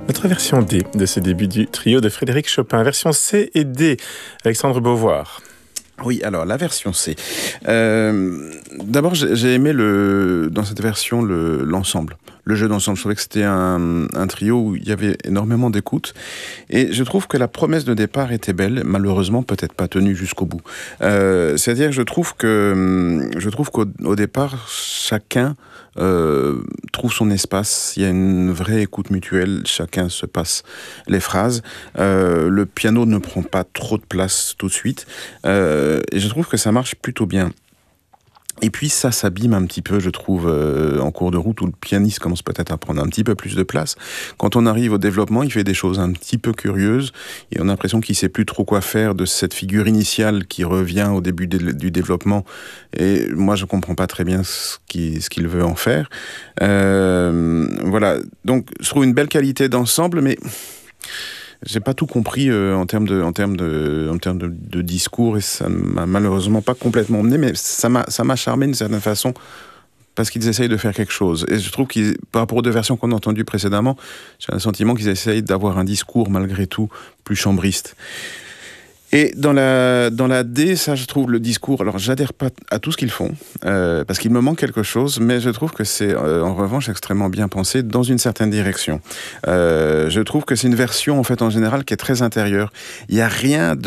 Notre version D de ce début du trio de Frédéric Chopin. Version C et D, Alexandre Beauvoir. Oui, alors la version C. D'abord, j'ai aimé dans cette version l'ensemble. Le jeu d'ensemble, je trouvais que c'était un trio où il y avait énormément d'écoute. Et je trouve que la promesse de départ était belle, malheureusement peut-être pas tenue jusqu'au bout. C'est-à-dire que je trouve qu'au départ, chacun trouve son espace. Il y a une vraie écoute mutuelle. Chacun se passe les phrases. Le piano ne prend pas trop de place tout de suite. Et je trouve que ça marche plutôt bien. Et puis ça s'abîme un petit peu, je trouve, en cours de route, où le pianiste commence peut-être à prendre un petit peu plus de place. Quand on arrive au développement, il fait des choses un petit peu curieuses, et on a l'impression qu'il sait plus trop quoi faire de cette figure initiale qui revient au début du développement. Et moi, je comprends pas très bien ce qu'il veut en faire. Voilà. Donc, je trouve une belle qualité d'ensemble, mais j'ai pas tout compris en termes de discours, et ça m'a malheureusement pas complètement emmené, mais ça m'a charmé d'une certaine façon, parce qu'ils essayent de faire quelque chose. Et je trouve que par rapport aux deux versions qu'on a entendues précédemment, j'ai un sentiment qu'ils essayent d'avoir un discours malgré tout plus chambriste. Et dans la D, ça, je trouve le discours. Alors, j'adhère pas à tout ce qu'ils font, parce qu'il me manque quelque chose, mais je trouve que c'est, en revanche, extrêmement bien pensé dans une certaine direction. Je trouve que c'est une version, en fait, en général, qui est très intérieure. Il y a rien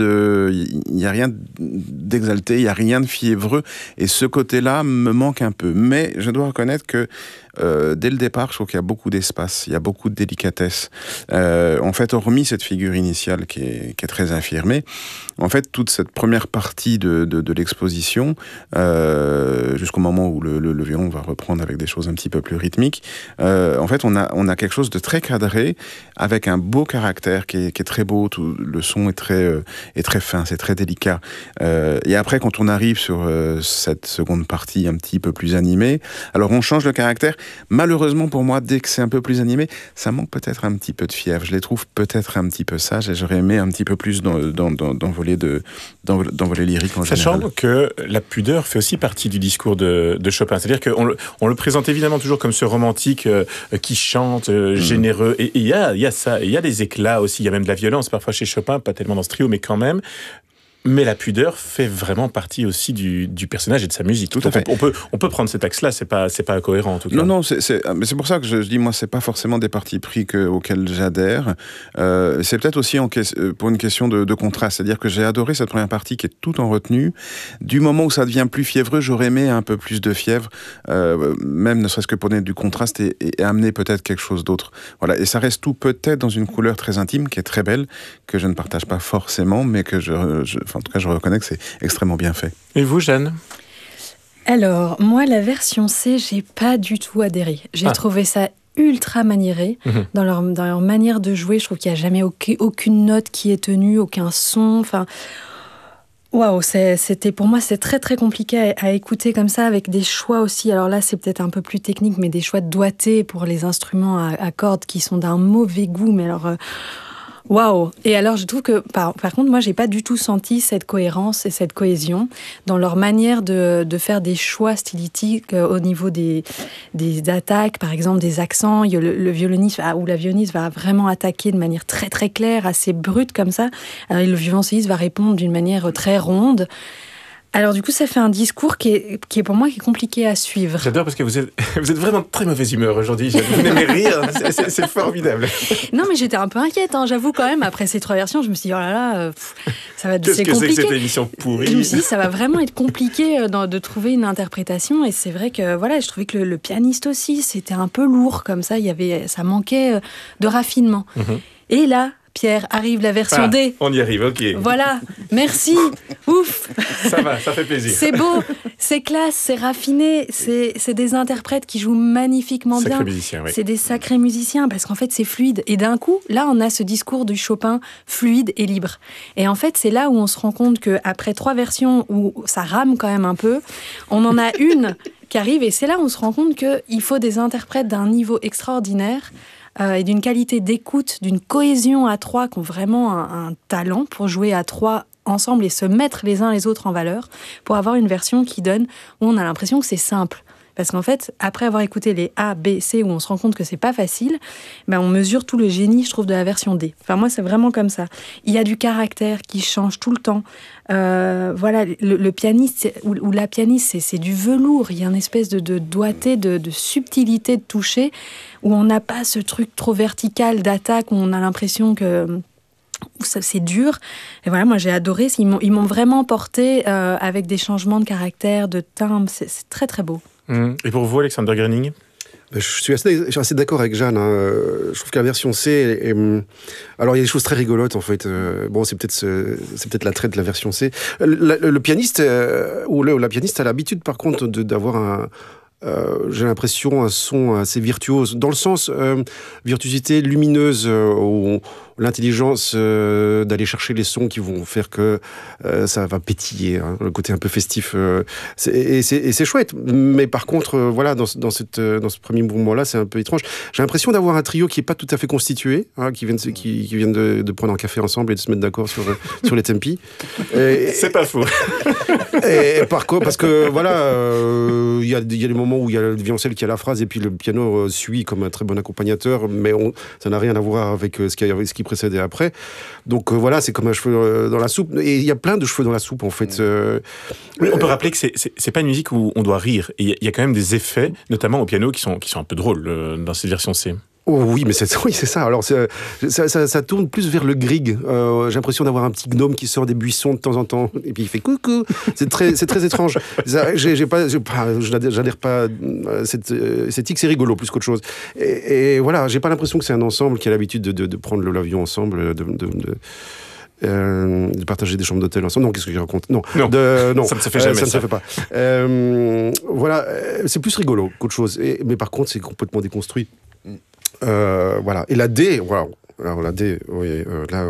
d'exalté, il y a rien de fiévreux, et ce côté-là me manque un peu. Mais je dois reconnaître que dès le départ, je trouve qu'il y a beaucoup d'espace, il y a beaucoup de délicatesse. En fait, hormis cette figure initiale qui est très affirmée, en fait, toute cette première partie de l'exposition, jusqu'au moment où le violon va reprendre avec des choses un petit peu plus rythmiques, en fait, on a quelque chose de très cadré, avec un beau caractère qui est très beau. Le son est très fin, c'est très délicat. Et après, quand on arrive sur cette seconde partie un petit peu plus animée, alors on change le caractère. Malheureusement pour moi, dès que c'est un peu plus animé, ça manque peut-être un petit peu de fièvre. Je les trouve peut-être un petit peu sages, et j'aurais aimé un petit peu plus d'envolée lyrique en général. Sachant que la pudeur fait aussi partie du discours de Chopin. C'est-à-dire qu'on le présente évidemment toujours comme ce romantique qui chante, généreux. Et il y a ça, il y a des éclats aussi, il y a même de la violence parfois chez Chopin, pas tellement dans ce trio, mais quand même. Mais la pudeur fait vraiment partie aussi du personnage et de sa musique. Tout à fait. On peut prendre cet axe-là, c'est pas incohérent en tout cas. Non, c'est pour ça que je dis, moi, c'est pas forcément des partis pris auxquels j'adhère. C'est peut-être aussi pour une question de contraste. C'est-à-dire que j'ai adoré cette première partie qui est tout en retenue. Du moment où ça devient plus fiévreux, j'aurais aimé un peu plus de fièvre, même ne serait-ce que pour donner du contraste et amener peut-être quelque chose d'autre. Voilà. Et ça reste tout peut-être dans une couleur très intime, qui est très belle, que je ne partage pas forcément, mais que en tout cas, je reconnais que c'est extrêmement bien fait. Et vous, Jeanne ? Alors, moi, la version C, j'ai pas du tout adhéré. J'ai trouvé ça ultra maniéré dans leur manière de jouer. Je trouve qu'il n'y a jamais aucune note qui est tenue, aucun son. Enfin, waouh, pour moi, c'est très très compliqué à écouter comme ça, avec des choix aussi. Alors là, c'est peut-être un peu plus technique, mais des choix de doigté pour les instruments à cordes qui sont d'un mauvais goût. Mais alors, waouh! Et alors, je trouve que, par contre, moi, j'ai pas du tout senti cette cohérence et cette cohésion dans leur manière de faire des choix stylistiques au niveau des attaques, par exemple, des accents. Le violoniste ou la violoniste va vraiment attaquer de manière très, très claire, assez brute comme ça. Et le violoncelliste va répondre d'une manière très ronde. Alors du coup, ça fait un discours qui est pour moi qui est compliqué à suivre. J'adore parce que vous êtes vraiment de très mauvaise humeur aujourd'hui. Vous n'aimez rire, c'est formidable. Non, mais j'étais un peu inquiète, j'avoue quand même. Après ces 3 versions, je me suis dit, oh là là, ça va Qu'est-ce c'est que compliqué. c'est que cette émission pourrie ? Je me suis dit, ça va vraiment être compliqué de trouver une interprétation. Et c'est vrai que voilà, je trouvais que le pianiste aussi, c'était un peu lourd comme ça. Ça manquait de raffinement. Et là, Pierre, arrive la version D. On y arrive, ok. Voilà, merci, ouf. Ça va, ça fait plaisir. C'est beau, c'est classe, c'est raffiné, c'est des interprètes qui jouent magnifiquement bien. Musiciens, oui. C'est des sacrés musiciens, parce qu'en fait, c'est fluide. Et d'un coup, là, on a ce discours du Chopin fluide et libre. Et en fait, c'est là où on se rend compte qu'après 3 versions où ça rame quand même un peu, on en a une qui arrive, et c'est là où on se rend compte qu'il faut des interprètes d'un niveau extraordinaire, et d'une qualité d'écoute, d'une cohésion à 3, qui ont vraiment un talent pour jouer à 3 ensemble et se mettre les uns les autres en valeur, pour avoir une version qui donne, où on a l'impression que c'est simple. Parce qu'en fait, après avoir écouté les A, B, C, où on se rend compte que c'est pas facile, ben on mesure tout le génie, je trouve, de la version D. Enfin, moi, c'est vraiment comme ça. Il y a du caractère qui change tout le temps. Voilà, le pianiste ou la pianiste, c'est du velours. Il y a une espèce de doigté, de subtilité de toucher, où on n'a pas ce truc trop vertical d'attaque, où on a l'impression que c'est dur. Et voilà, moi j'ai adoré. Ils m'ont vraiment porté avec des changements de caractère, de timbre. C'est très très beau. Et pour vous, Alexander Gröning ? Je suis assez d'accord avec Jeanne. Je trouve que la version C alors il y a des choses très rigolotes en fait. Bon, c'est peut-être l'attrait de la version C. Le pianiste ou la pianiste a l'habitude par contre d'avoir j'ai l'impression un son assez virtuose, dans le sens virtuosité lumineuse, où l'intelligence d'aller chercher les sons qui vont faire que ça va pétiller, hein, le côté un peu festif, et c'est chouette. Mais par contre, voilà, dans ce premier mouvement-là, c'est un peu étrange. J'ai l'impression d'avoir un trio qui est pas tout à fait constitué, hein, qui viennent de prendre un café ensemble et de se mettre d'accord sur les tempi. C'est pas faux. Et par contre, parce que voilà, il y a des moments où il y a le violoncelle qui a la phrase et puis le piano suit comme un très bon accompagnateur, mais ça n'a rien à voir avec ce qui précédait après. Donc voilà, c'est comme un cheveu dans la soupe. Et il y a plein de cheveux dans la soupe en fait. Oui, on peut rappeler que c'est pas une musique où on doit rire. Et il y a quand même des effets, notamment au piano, qui sont un peu drôles dans cette version C. Oh oui, mais c'est ça. Alors ça tourne plus vers le Grieg. J'ai l'impression d'avoir un petit gnome qui sort des buissons de temps en temps et puis il fait coucou. C'est très étrange. J'adhère pas à cette tic, c'est rigolo plus qu'autre chose. Et voilà, j'ai pas l'impression que c'est un ensemble qui a l'habitude de prendre l'avion ensemble, de partager des chambres d'hôtel ensemble. Non, qu'est-ce que je raconte ? Non, ça ne se fait jamais. Ça ne se fait pas. Voilà, c'est plus rigolo qu'autre chose. Mais par contre, c'est complètement déconstruit. Voilà. Et la D, waouh. Alors la D, oui,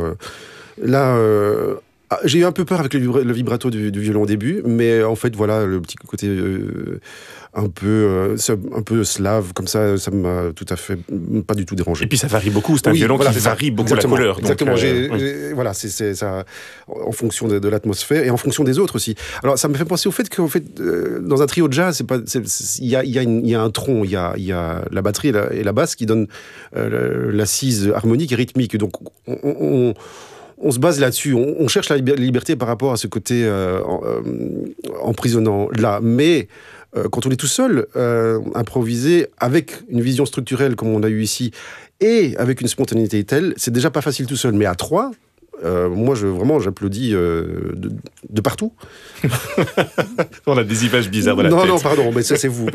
j'ai eu un peu peur avec le vibrato du violon au début, mais en fait, voilà, le petit côté un peu slave, comme ça m'a tout à fait pas du tout dérangé. Et puis ça varie beaucoup, c'est un violon qui varie beaucoup la couleur. Exactement, voilà, c'est ça, en fonction de l'atmosphère et en fonction des autres aussi. Alors ça me fait penser au fait qu'en fait, dans un trio de jazz, il y a un tronc, il y a la batterie et la basse qui donnent l'assise harmonique et rythmique. Donc on se base là-dessus, on cherche la liberté par rapport à ce côté emprisonnant là, mais quand on est tout seul, improviser avec une vision structurelle comme on a eu ici et avec une spontanéité telle, c'est déjà pas facile tout seul, mais à trois, moi j'applaudis de partout. On a des images bizarres dans la tête. Non, pardon, mais ça c'est vous.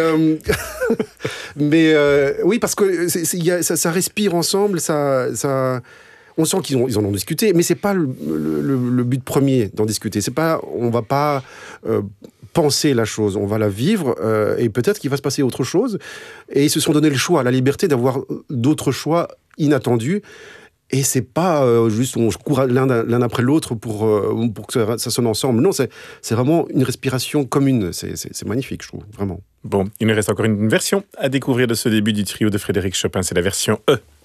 Mais oui, parce que ça respire ensemble, ça on sent qu'ils en ont discuté, mais c'est pas le but premier d'en discuter. C'est pas, on va pas penser la chose, on va la vivre, et peut-être qu'il va se passer autre chose. Et ils se sont donné le choix, la liberté d'avoir d'autres choix inattendus. Et c'est pas juste on court l'un après l'autre pour que ça sonne ensemble. Non, c'est vraiment une respiration commune. C'est magnifique, je trouve, vraiment. Bon, il nous reste encore une version à découvrir de ce début du trio de Frédéric Chopin. C'est la version E.